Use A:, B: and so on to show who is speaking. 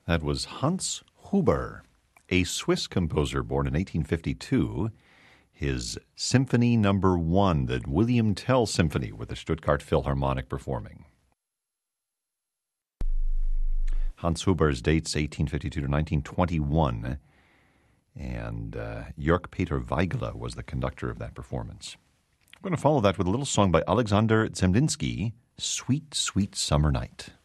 A: That was Hans Huber, a Swiss composer born in 1852. His Symphony No. 1, the William Tell Symphony, with the Stuttgart Philharmonic performing. Hans Huber's dates 1852 to 1921, and Jörg Peter Weigele was the conductor of that performance. I'm going to follow that with a little song by Alexander Zemlinsky, Sweet, Sweet Summer Night.